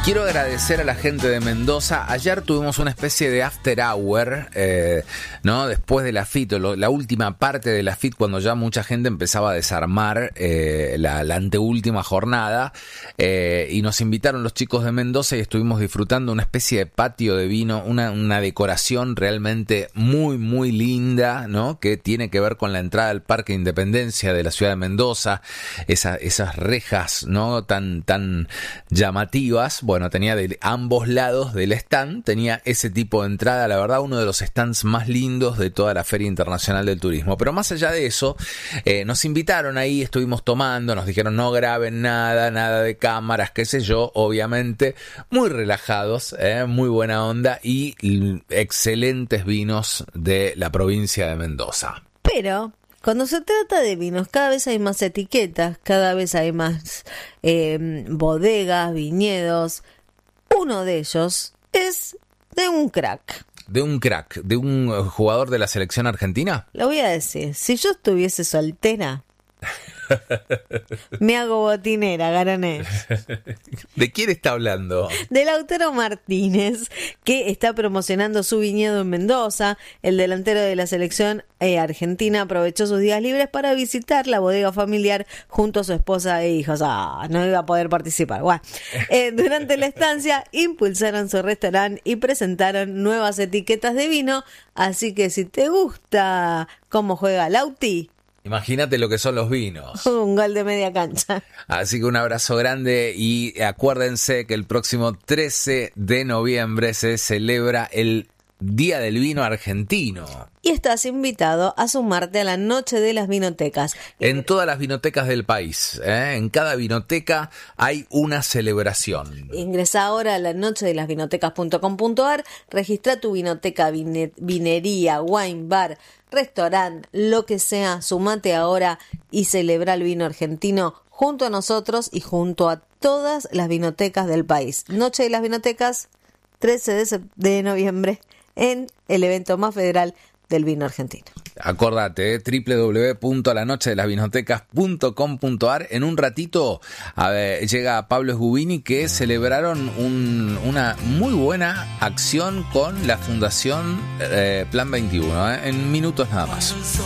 quiero agradecer a la gente de Mendoza. Ayer tuvimos una especie de after hour, ¿no? Después de la FIT, la última parte de la FIT, cuando ya mucha gente empezaba a desarmar la anteúltima jornada, y nos invitaron los chicos de Mendoza y estuvimos disfrutando una especie de patio de vino, una decoración realmente muy, muy linda, ¿no? Que tiene que ver con la entrada al Parque Independencia de la ciudad de Mendoza, esas rejas, ¿no? Tan llamativas. Bueno, tenía de ambos lados del stand, tenía ese tipo de entrada, la verdad, uno de los stands más lindos de toda la Feria Internacional del Turismo. Pero más allá de eso, nos invitaron ahí, estuvimos tomando, nos dijeron no graben nada de cámaras, qué sé yo, obviamente, muy relajados, muy buena onda y excelentes vinos de la provincia de Mendoza. Pero cuando se trata de vinos, cada vez hay más etiquetas, cada vez hay más bodegas, viñedos. Uno de ellos es de un crack. ¿De un crack? ¿De un jugador de la selección argentina? Lo voy a decir, si yo estuviese soltera, me hago botinera, Garanés. ¿De quién está hablando? De Lautaro Martínez, que está promocionando su viñedo en Mendoza. El delantero de la selección argentina aprovechó sus días libres para visitar la bodega familiar junto a su esposa e hijos. No iba a poder participar. Bueno, durante la estancia impulsaron su restaurante y presentaron nuevas etiquetas de vino. Así que si te gusta cómo juega Lauti, imagínate lo que son los vinos. un gol de media cancha. Así que un abrazo grande y acuérdense que el próximo 13 de noviembre se celebra el Día del Vino Argentino. Y estás invitado a sumarte a la Noche de las Vinotecas. En todas las vinotecas del país, en cada vinoteca hay una celebración. Ingresa ahora a la nochedelasvinotecas.com.ar, registra tu vinoteca, vinería, wine bar, restaurante, lo que sea, sumate ahora y celebra el vino argentino junto a nosotros y junto a todas las vinotecas del país. Noche de las Vinotecas, 13 de noviembre, en el evento más federal del vino argentino. Acordate, www.lanochedelasvinotecas.com.ar. En un ratito llega Pablo Sgubini, que celebraron una muy buena acción con la Fundación Plan 21, en minutos nada más.